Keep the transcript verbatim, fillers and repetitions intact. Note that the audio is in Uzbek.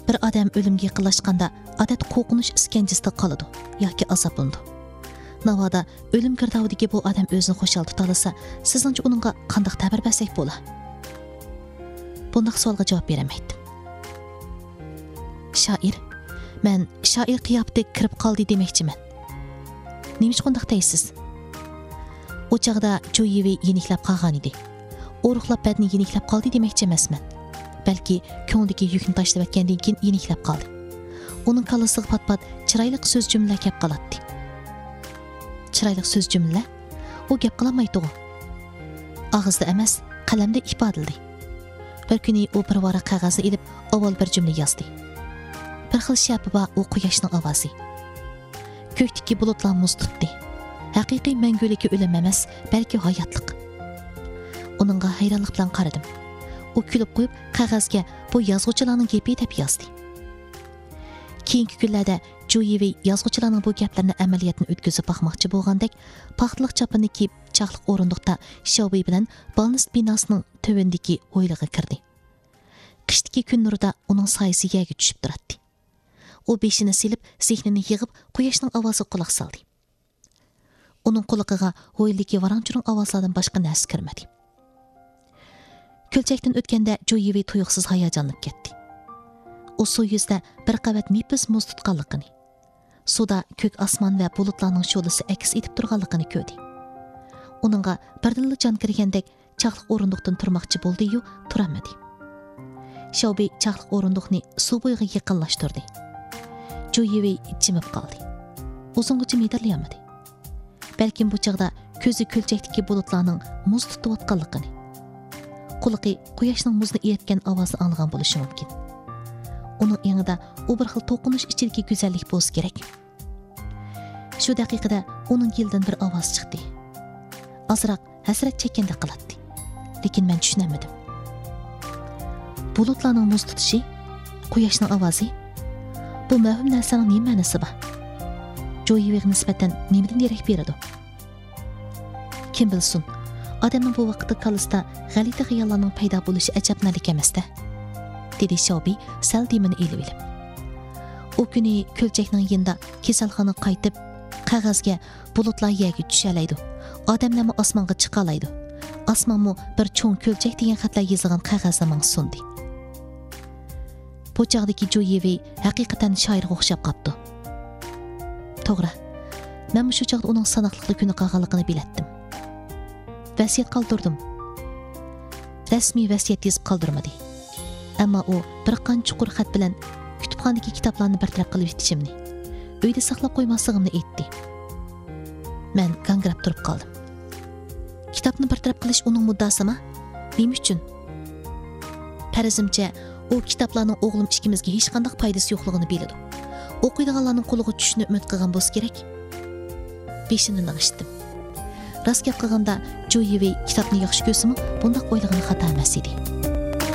Bir odam o'limga yaqinlashganda odat qo'rqinish iskanjasida qoladi yoki azoblanadi. Navoda o'lim girdobidagi bu odam o'zini xushal tuta olsa, sizningcha uningga qanday ta'bir bersak bo'lar? Bunday savolga javob bermaydim. Shoir, men shoir qiyofatga kirib qoldi demoqchiman. Nima shunday deysiz? O chaqda Joyevi yeniklab qolgan edi. O'ruqlab badni yeniklab qoldi demoqchi emasman. Balki ko'nglidagi yukni tashlab o'tgandan keyin yeniklab qoldi. Uning kallasiga pat-pat chiroyli so'z jumla kelib qoladi. Chiroyli so'z jumla u gap qilmaydi. Og'izda emas, qalamda ifodaladi. Bir kuni u bir varaq qog'ozni ilib, avval bir jumla yozdi. Bir xil shapi bor u quyoshning ovozi. Ko'kdagi bulutlar muz tutdi. Haqiqiy mangulikka o'lim emas, balki hayotlik. Uningga hayronlik bilan qaradim. U kulib qo'yib, qog'ozga bu yozuvchilarning gapi deb yozdi. Keyingi kunlarda Joyevi yozuvchilarning bu gaplarini amaliyotni o'tkazib boqmoqchi bo'lgandek, paxtliq chopini kiyib, chaqliq o'rindiqda Shobi bilan Balnist binosining tövendagi o'ylig'iga kirdi. Qishdagi kun nurida uning soyasi yerga tushib turadi. U beshini silib, zehnini yig'ib, quyoshning ovoziga quloq soldi. Uning quloqiga o'yildagi varanchurun ovozlardan boshqa narsa kirmadi. Ko'lchakdan o'tganda Joyevi tuyuqsiz hayajonlanib ketdi. U suv yuzida bir qavat mipis muz tutganligini, suvda ko'k osmon va bulutlarning sho'lisi aks etib turganligini ko'rdi. Uningga birdinli jon kirgandek chaqliq o'rindiqdan turmoqchi bo'ldi-yu, turolmadi. Shobi chaqliq o'rindiqni suv bo'yiga yaqinlashtirdi. Joyevi jimib qoldi. Uzungacha medarlayolmadi. Balkim bu chaqda ko'zi ko'lchakdagi bulutlarning muz tutayotganligini, quloqi quyoshning muzni eritgan ovozni anglagan bo'lishi mumkin. Uning yonida u bir xil to'qinish ichidagi go'zallik bo'lsa kerak. Shu daqiqada uning yildan bir ovoz chiqdi. Azroq hasrat chekkandek qiladi. Lekin men tushunamadim. Bulutlarning muz tutishi, quyoshning ovozi, bu muhim narsaning nima ma'nosi bor? Joyeviga nisbatan nimadan derak beradi? Kim bilsin, odamning bu vaqtda kallasida g'alati xayollarning paydo bo'lishi ajabnalik emas-da, dedi Shobi sal demini elib-elib. U kuni ko'lchakning yinda kasalxona qaytib, qog'ozga bulutlar yerga tushalaydi. Odamlarmi osmonga chiqa oladi. Osmonmi bir cho'ng ko'lchak degan xatlar yozilgan qog'ozni menga sundi. Bu chog'dagi Joyevi haqiqatan shoirga o'xshab qopti. To'g'ri. Men shu chog'da uning sanoqli kuni qolganligini bilatdim. Vasiyat qoldirdim. Rasmiy vasiyat yozib qoldirmadi. Ammo u bir qancha chuqur xat bilan kutubxonadagi kitoblarni bartaraf qilib yetishimni, uyda saqlab qo'ymasligimni aytdi. Men gangrab turib qoldim. Kitobni bartaraf qilish uning muddasimi? Nima uchun? Farzimcha, u kitoblarning o'g'lim ikkimizga hech qanday foydasi yo'qligini biladi. O'qiydiganlarning qo'liga tushishni umid qilgan bo'lsa kerak. Beshini nag'ishdim. Rost gap qilganda Joyevi kitobni yaxshi ko'rsimi, bunday o'ylagan xato emas edi.